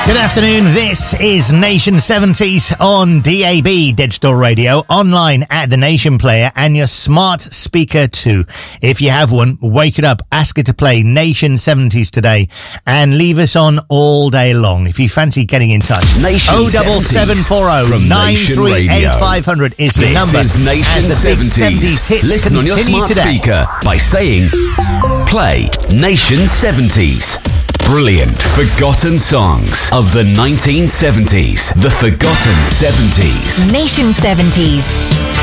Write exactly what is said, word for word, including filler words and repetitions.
Good afternoon, this is Nation seventies on D A B, Digital Radio, online at the Nation Player and your smart speaker too. If you have one, wake it up, ask it to play Nation seventies today and leave us on all day long. If you fancy getting in touch, Nation oh seven seven four oh nine three eight five hundred is the this number. This is Nation the seventies. seventies hits Listen on your smart today. speaker by saying, play Nation seventies. Brilliant forgotten songs of the nineteen seventies. The Forgotten seventies. Nation seventies.